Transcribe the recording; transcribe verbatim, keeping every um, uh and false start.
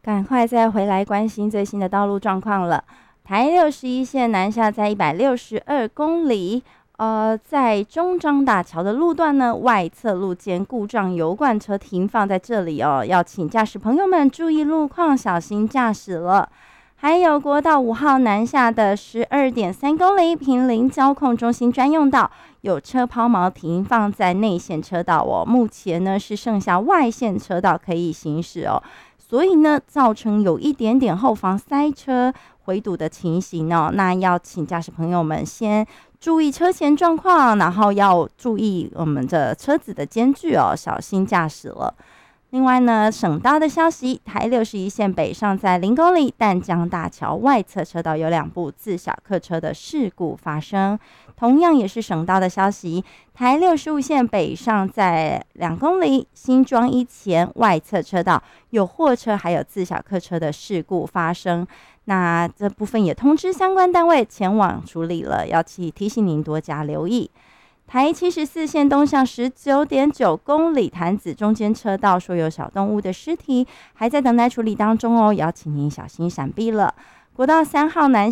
赶快再回来关心最新的道路状况了。台六十一线南下在一百六十二公里，呃，在中彰大桥的路段呢，外侧路肩故障油罐车停放在这里哦，要请驾驶朋友们注意路况，小心驾驶了。还有国道五号南下的十二点三公里，坪林交控中心专用道有车抛锚停放在内线车道哦，目前呢是剩下外线车道可以行驶哦，所以呢造成有一点点后方塞车回堵的情形哦，那要请驾驶朋友们先注意车前状况，然后要注意我们的车子的间距哦，小心驾驶了。另外呢，省道的消息，台六十一线北上在零公里，淡江大桥外侧车道有两部自小客车的事故发生。同样也是省道的消息，台六十五线北上在两公里，新庄一前外侧车道有货车还有自小客车的事故发生。那这部分也通知相关单位前往处理了，要提提醒您多加留意。台七十四线东向十九点九公里潭子中间车道说有小动物的尸体还在等待处理当中哦，也要请您小心闪避了。国道三号南